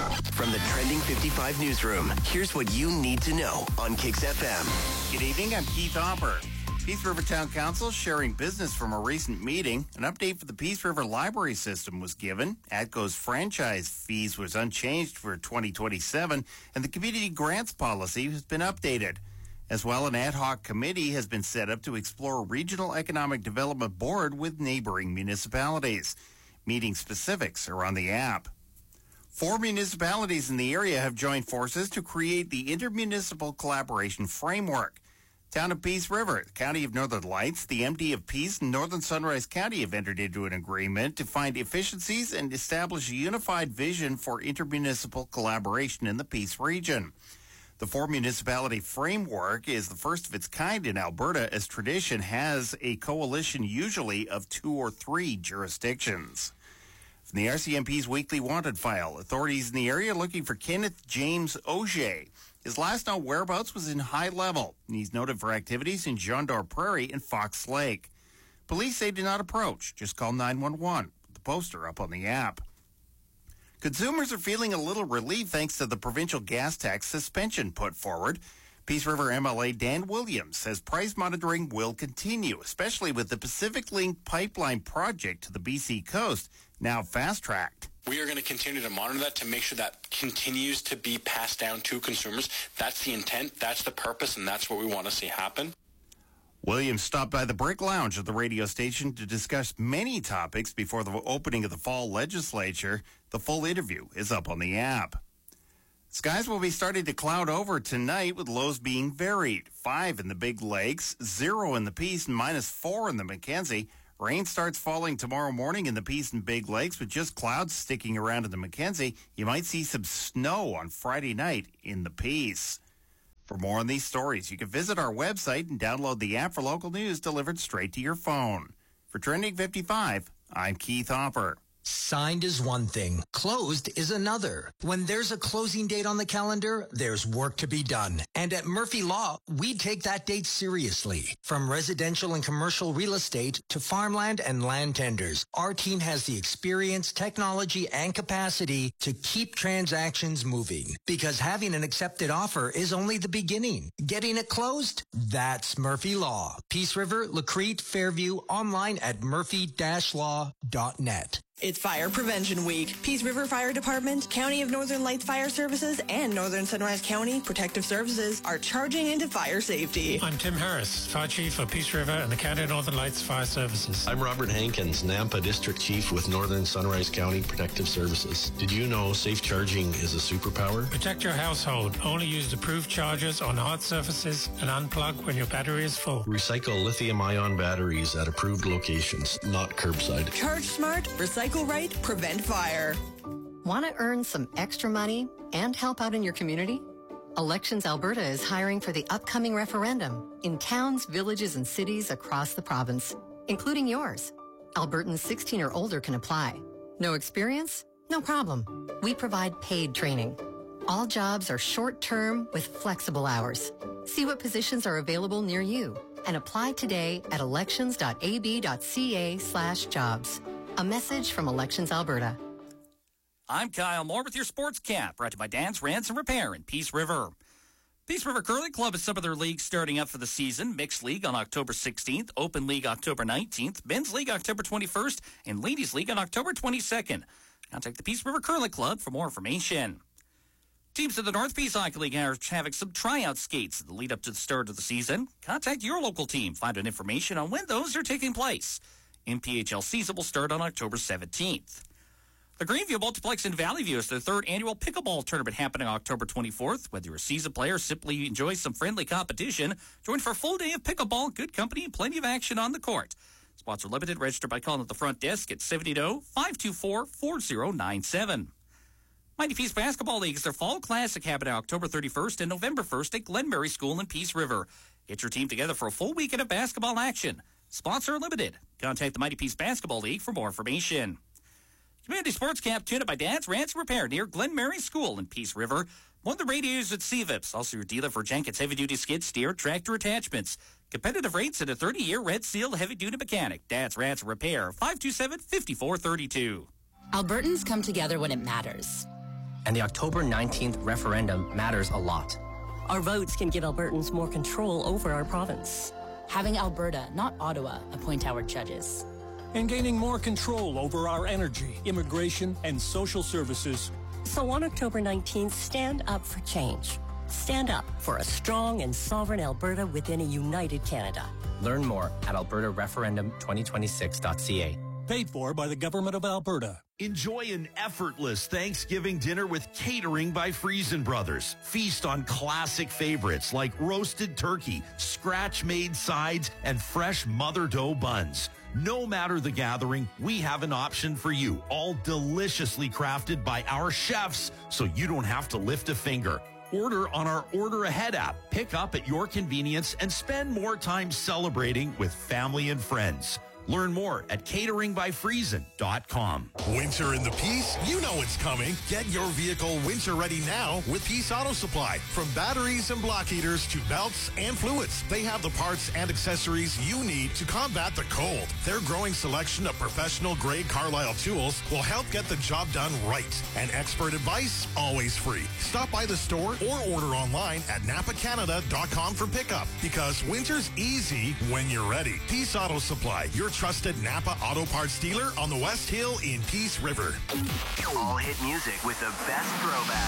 From the Trending 55 newsroom, here's what you need to know on Kicks FM. Good evening, I'm Keith Hopper. Peace River Town Council sharing business from a recent meeting. An update for the Peace River Library System was given. ATCO's franchise fees was unchanged for 2027, and the community grants policy has been updated. As well, an ad hoc committee has been set up to explore a regional economic development board with neighboring municipalities. Meeting specifics are on the app. 4 municipalities in the area have joined forces to create the Intermunicipal Collaboration Framework. Town of Peace River, the County of Northern Lights, the MD of Peace, and Northern Sunrise County have entered into an agreement to find efficiencies and establish a unified vision for intermunicipal collaboration in the Peace region. The 4-municipality framework is the first of its kind in Alberta, as tradition has a coalition usually of 2 or 3 jurisdictions. From the RCMP's weekly wanted file, authorities in the area looking for Kenneth James Auger. His last known whereabouts was in High Level, and he's noted for activities in Jean d'Or Prairie and Fox Lake. Police say do not approach. Just call 911. Put the poster up on the app. Consumers are feeling a little relief thanks to the provincial gas tax suspension put forward. Peace River MLA Dan Williams says price monitoring will continue, especially with the Pacific Link pipeline project to the BC coast now fast-tracked. We are going to continue to monitor that to make sure that continues to be passed down to consumers. That's the intent, that's the purpose, and that's what we want to see happen. Williams stopped by the Brick Lounge at the radio station to discuss many topics before the opening of the fall legislature. The full interview is up on the app. Skies will be starting to cloud over tonight with lows being varied. 5 in the Big Lakes, 0 in the Peace, and -4 in the Mackenzie. Rain starts falling tomorrow morning in the Peace and Big Lakes with just clouds sticking around in the Mackenzie. You might see some snow on Friday night in the Peace. For more on these stories, you can visit our website and download the app for local news delivered straight to your phone. For Trending 55, I'm Keith Hopper. Signed is one thing, closed is another. When there's a closing date on the calendar, there's work to be done. And at Murphy Law, we take that date seriously. From residential and commercial real estate to farmland and land tenders, our team has the experience, technology, and capacity to keep transactions moving. Because having an accepted offer is only the beginning. Getting it closed? That's Murphy Law. Peace River, Lacrete, Fairview, online at murphy-law.net. It's Fire Prevention Week. Peace River Fire Department, County of Northern Lights Fire Services, and Northern Sunrise County Protective Services are charging into fire safety. I'm Tim Harris, Fire Chief for Peace River and the County of Northern Lights Fire Services. I'm Robert Hankins, Nampa District Chief with Northern Sunrise County Protective Services. Did you know safe charging is a superpower? Protect your household. Only use approved chargers on hard surfaces and unplug when your battery is full. Recycle lithium-ion batteries at approved locations, not curbside. Charge smart, recycle right, prevent fire. Want to earn some extra money and help out in your community? Elections Alberta is hiring for the upcoming referendum in towns, villages, and cities across the province, including yours. Albertans 16 or older can apply. No experience? No problem. We provide paid training. All jobs are short-term with flexible hours. See what positions are available near you and apply today at elections.ab.ca/jobs. A message from Elections Alberta. I'm Kyle Moore with your Sports Cap, brought to you by Dan's Rents and Repair in Peace River. Peace River Curling Club has some of their leagues starting up for the season. Mixed League on October 16th, Open League October 19th, Men's League October 21st, and Ladies League on October 22nd. Contact the Peace River Curling Club for more information. Teams in the North Peace Hockey League are having some tryout skates in the lead up to the start of the season. Contact your local team. Find out information on when those are taking place. MPHL season will start on October 17th. The Greenview Multiplex in Valley View is their 3rd annual pickleball tournament happening October 24th. Whether you're a seasoned player or simply enjoy some friendly competition, join for a full day of pickleball, good company, and plenty of action on the court. Spots are limited. Register by calling at the front desk at 780-524-4097. Mighty Peace Basketball League is their Fall Classic happening October 31st and November 1st at Glenmary School in Peace River. Get your team together for a full weekend of basketball action. Spots are limited. Contact the Mighty Peace Basketball League for more information. Community Sports Camp tuned by Dad's Ranch Repair near Glenmary School in Peace River. One of the radios at CVIPS. Also your dealer for Jenkins heavy-duty skid steer tractor attachments. Competitive rates and a 30-year Red Seal heavy-duty mechanic. Dad's Ranch Repair, 527-5432. Albertans come together when it matters. And the October 19th referendum matters a lot. Our votes can give Albertans more control over our province. Having Alberta, not Ottawa, appoint our judges. And gaining more control over our energy, immigration, and social services. So on October 19th, stand up for change. Stand up for a strong and sovereign Alberta within a united Canada. Learn more at albertareferendum2026.ca. Paid for by the Government of Alberta. Enjoy an effortless Thanksgiving dinner with Catering by Friesen Brothers. Feast on classic favorites like roasted turkey, scratch-made sides, and fresh mother dough buns. No matter the gathering, we have an option for you, all deliciously crafted by our chefs, so you don't have to lift a finger. Order on our Order Ahead app. Pick up at your convenience and spend more time celebrating with family and friends. Learn more at cateringbyfriesen.com. Winter in the Peace? You know it's coming. Get your vehicle winter ready now with Peace Auto Supply. From batteries and block heaters to belts and fluids, they have the parts and accessories you need to combat the cold. Their growing selection of professional-grade Carlisle tools will help get the job done right. And expert advice, always free. Stop by the store or order online at napacanada.com for pickup, because winter's easy when you're ready. Peace Auto Supply, your trusted Napa Auto Parts dealer on the West Hill in Peace River. All hit music with the best throwback.